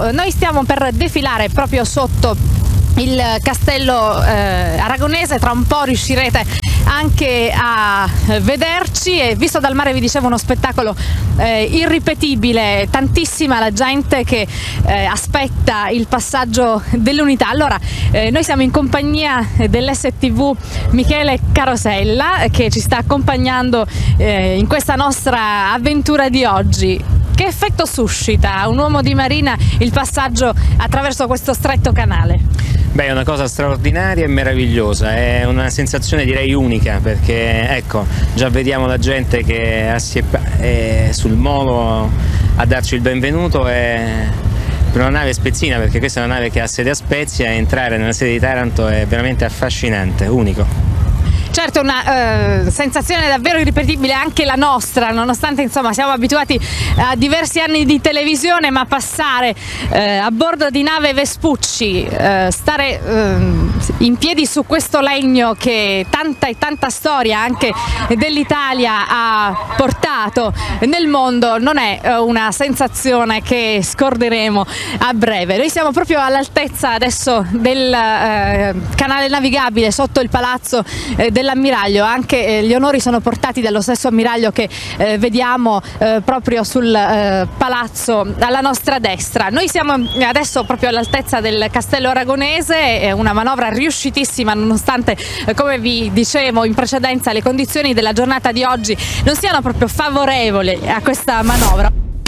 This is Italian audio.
noi stiamo per defilare proprio sotto il castello aragonese, tra un po' riuscirete anche a vederci, e visto dal mare vi dicevo uno spettacolo irripetibile, tantissima la gente che aspetta il passaggio dell'unità. Allora noi siamo in compagnia dell'STV Michele Carosella, che ci sta accompagnando in questa nostra avventura di oggi. Che effetto suscita a un uomo di marina il passaggio attraverso questo stretto canale? Beh, è una cosa straordinaria e meravigliosa, è una sensazione direi unica, perché ecco, già vediamo la gente che è sul molo a darci il benvenuto, per una nave spezzina, perché questa è una nave che ha sede a Spezia, e entrare nella sede di Taranto è veramente affascinante, unico. Certo, una sensazione davvero irripetibile anche la nostra, nonostante insomma siamo abituati a diversi anni di televisione, ma passare a bordo di nave Vespucci, stare in piedi su questo legno che tanta e tanta storia anche dell'Italia ha portato nel mondo, non è una sensazione che scorderemo a breve. Noi siamo proprio all'altezza adesso del canale navigabile sotto il palazzo dell'ammiraglio, anche gli onori sono portati dallo stesso ammiraglio che vediamo proprio sul palazzo alla nostra destra. Noi siamo adesso proprio all'altezza del castello aragonese, è una manovra riuscitissima, nonostante come vi dicevo in precedenza le condizioni della giornata di oggi non siano proprio favorevoli a questa manovra.